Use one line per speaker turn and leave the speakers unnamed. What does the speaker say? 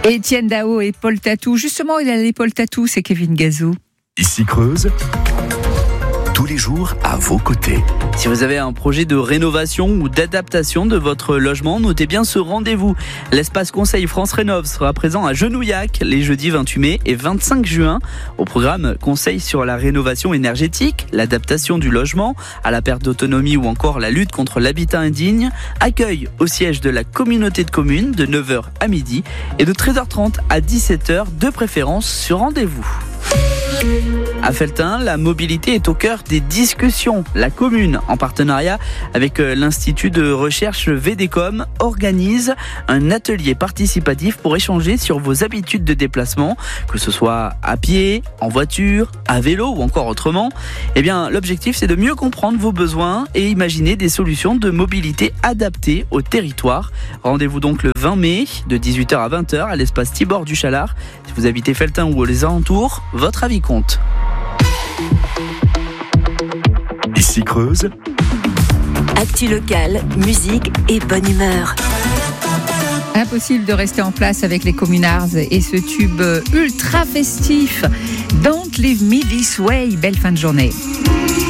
Étienne Dao et Paul Tatou. Justement, il a les Paul Tatou, c'est Kevin Gazou.
Ici Creuse, tous les jours à vos côtés.
Si vous avez un projet de rénovation ou d'adaptation de votre logement, notez bien ce rendez-vous. L'espace conseil France Rénov sera présent à Genouillac les jeudis 28 mai et 25 juin. Au programme, conseils sur la rénovation énergétique, l'adaptation du logement, à la perte d'autonomie ou encore la lutte contre l'habitat indigne. Accueil au siège de la communauté de communes de 9h à midi et de 13h30 à 17h, de préférence sur rendez-vous. À Felletin, la mobilité est au cœur des discussions. La commune, en partenariat avec l'Institut de recherche VDCOM, organise un atelier participatif pour échanger sur vos habitudes de déplacement, que ce soit à pied, en voiture, à vélo ou encore autrement. Eh bien, l'objectif, c'est de mieux comprendre vos besoins et imaginer des solutions de mobilité adaptées au territoire. Rendez-vous donc le 20 mai, de 18h à 20h, à l'espace Tibor du Chalard. Si vous habitez Felletin ou les alentours, votre avis compte.
Ici Creuse,
actu locale, musique et bonne humeur.
Impossible de rester en place avec les communards et ce tube ultra festif. Don't leave me this way. Belle fin de journée.